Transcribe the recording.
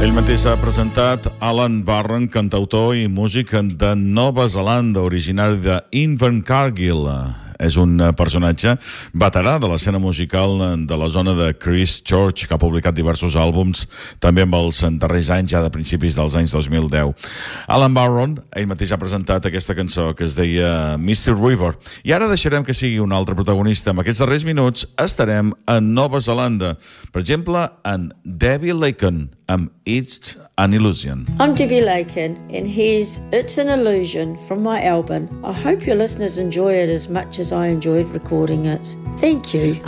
Ell mateix s'ha presentat, Alan Barron, cantautor i músic de Nova Zelanda, originari d'Invercargill. És un personatge veterà de l'escena musical de la zona de Christchurch, que ha publicat diversos àlbums, també amb els darrers anys, ja de principis dels anys 2010. Alan Barron, ell mateix ha presentat aquesta cançó que es deia Misty River. I ara deixarem que sigui un altre protagonista. En aquests darrers minuts estarem a Nova Zelanda. Per exemple, en Debbie Laken, amb It's an Illusion. I'm Debbie Laken, and here's It's an Illusion from my album. I hope your listeners enjoy it as much as I enjoyed recording it. Thank you.